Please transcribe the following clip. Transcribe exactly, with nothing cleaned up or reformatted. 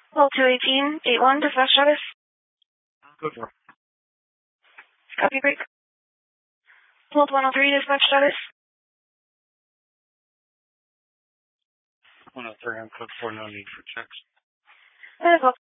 Hold two eighteen, eight one, dispatch status. Go for it. Copy break. Hold one oh three, dispatch status. one oh three on code four, no need for checks. And